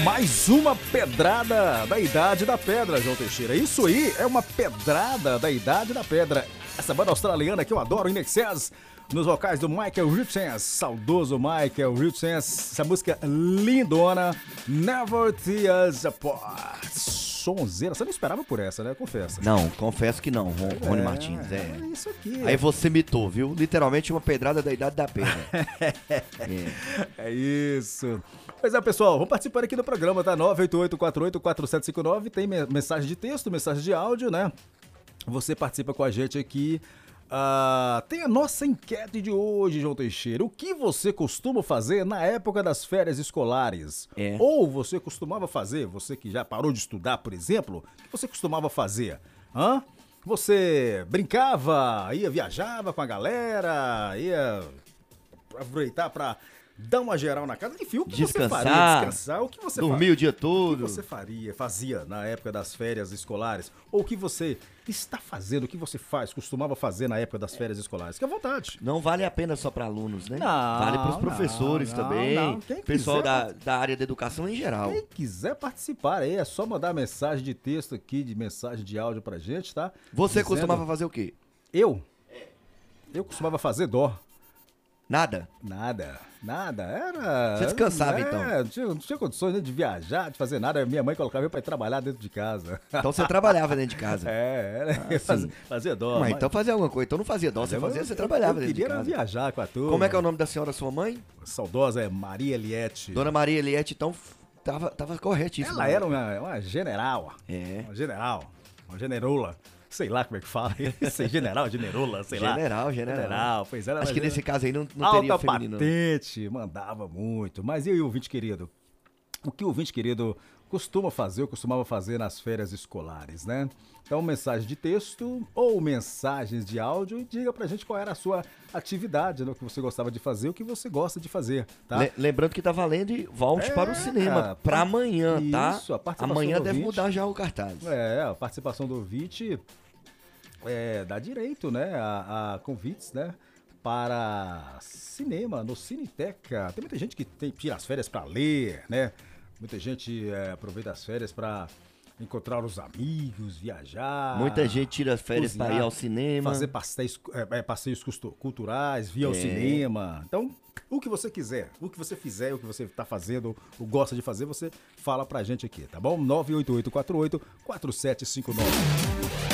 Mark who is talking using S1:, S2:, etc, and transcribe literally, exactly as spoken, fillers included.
S1: Mais uma pedrada da Idade da Pedra, João Teixeira. Isso aí é uma pedrada da Idade da Pedra. Essa banda australiana que eu adoro, In Excess, nos vocais do Michael Richens, saudoso Michael Richens. Essa música lindona, Never Tears Apart. Sonzeira, você não esperava por essa, né? Confessa.
S2: Não, confesso que não, Rony
S1: é,
S2: Martins. É.
S1: é isso aqui.
S2: Aí você mitou, viu? Literalmente uma pedrada da Idade da Pedra.
S1: é. é isso. Pois é, pessoal, vamos participar aqui do programa, tá? nove oito oito quatro oito quatro sete cinco nove. Tem mensagem de texto, mensagem de áudio, né? Você participa com a gente aqui. Uh, tem a nossa enquete de hoje, João Teixeira. O que você costuma fazer na época das férias escolares?
S2: É.
S1: Ou você costumava fazer, você que já parou de estudar, por exemplo, o que você costumava fazer? Hã? Você brincava, ia viajava com a galera, ia aproveitar pra dar uma geral na casa? Enfim, o que
S2: Descansar,
S1: você faria? Descansar? O que você
S2: dormir
S1: fa...
S2: o dia todo.
S1: O que você faria, fazia na época das férias escolares? Ou o que você está fazendo, o que você faz, costumava fazer na época das férias escolares? Fique à vontade.
S2: Não vale a pena só para alunos, né?
S1: Não,
S2: vale para os professores
S1: não,
S2: também,
S1: não. Quem
S2: pessoal
S1: quiser,
S2: da, da área da educação em geral.
S1: Quem quiser participar aí, é só mandar mensagem de texto aqui, de mensagem de áudio pra gente, tá?
S2: Você
S1: Dizendo...
S2: costumava fazer o quê?
S1: Eu? Eu costumava fazer dó.
S2: Nada?
S1: Nada, nada, era...
S2: Você descansava,
S1: é,
S2: então?
S1: Não tinha, não tinha condições, né, de viajar, de fazer nada. Minha mãe colocava eu pra ir trabalhar dentro de casa.
S2: Então você trabalhava dentro de casa?
S1: É, era,
S2: Ah,
S1: fazia, fazia dó.
S2: Mas então fazia alguma coisa. Então não fazia dó, você fazia, você trabalhava
S1: eu
S2: dentro de
S1: queria
S2: casa.
S1: viajar com a turma.
S2: Como é que é o nome da senhora, sua mãe?
S1: Saudosa é Maria Eliette.
S2: Dona Maria Eliette, então tava, tava corretíssima.
S1: Ela era uma, uma general.
S2: É.
S1: Uma general. Uma generola. Sei lá como é que fala. Sei, general, generola, sei lá.
S2: General, general.
S1: General, pois era.
S2: Acho que
S1: era...
S2: nesse caso aí não, não
S1: Alta
S2: teria feminino.
S1: patente, mandava muito. Mas e aí, ouvinte querido? O que o ouvinte querido costuma fazer, ou costumava fazer nas férias escolares, né? Então, mensagem de texto ou mensagens de áudio e diga pra gente qual era a sua atividade, né? O que você gostava de fazer, o que você gosta de fazer, tá?
S2: Le- lembrando que tá valendo e volte
S1: É,
S2: para o cinema, pra amanhã, tá?
S1: Isso, a participação
S2: Amanhã
S1: do
S2: deve
S1: ouvinte.
S2: mudar já o cartaz.
S1: É, a participação do ouvinte é, dá direito, né, a, a convites, né, para cinema, no Cineteca. Tem muita gente que tem, tira as férias para ler, né? Muita gente é, aproveita as férias para encontrar os amigos, viajar.
S2: Muita gente tira as férias
S1: cozinhar,
S2: para ir ao cinema.
S1: fazer passeios, é, passeios custo- culturais, vir ao
S2: É.
S1: cinema. Então, o que você quiser, o que você fizer, o que você está fazendo, ou gosta de fazer, você fala pra gente aqui, tá bom? nove oito oito quatro oito quatro sete cinco nove.